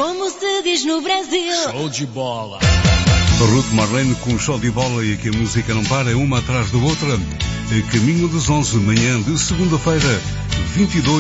como se diz no Brasil. Show de bola. Ruth Marlene com show de bola e que a música não para, uma atrás da outra. Caminho das 11, manhã de segunda-feira, 22